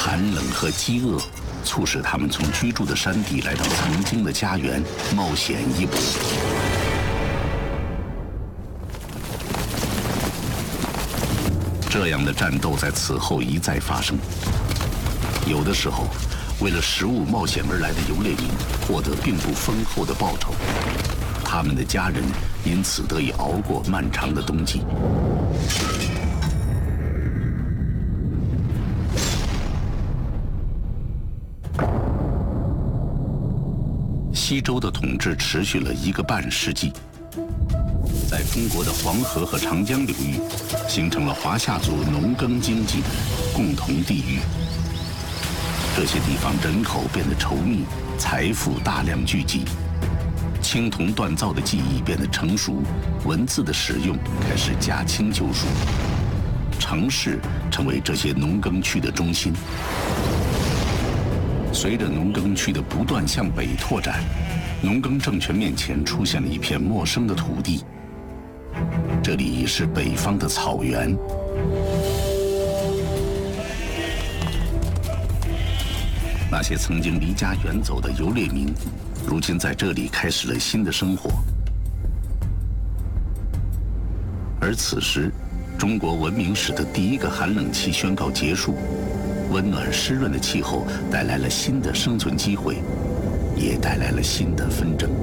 寒冷和饥饿促使他们从居住的山地来到曾经的家园，冒险一搏。这样的战斗在此后一再发生。有的时候，为了食物冒险而来的游猎民获得并不丰厚的报酬，他们的家人因此得以熬过漫长的冬季。西周的统治持续了1个半世纪，在中国的黄河和长江流域，形成了华夏族农耕经济的共同地域。这些地方人口变得稠密，财富大量聚集，青铜锻造的技艺变得成熟，文字的使用开始驾轻就熟，城市成为这些农耕区的中心。随着农耕区的不断向北拓展，农耕政权面前出现了一片陌生的土地。这里是北方的草原。那些曾经离家远走的游猎民，如今在这里开始了新的生活。而此时，中国文明史的第1个寒冷期宣告结束。温暖湿润的气候带来了新的生存机会，也带来了新的纷争。